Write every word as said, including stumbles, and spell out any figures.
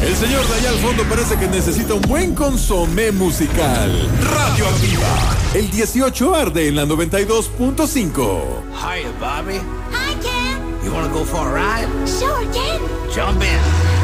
El señor de allá al fondo parece que necesita un buen consomé musical. Radioactiva. El dieciocho arde en la noventa y dos punto cinco. Hiya, Bobby. Hi, Ken. You wanna go for a ride? Sure, Ken. Jump in.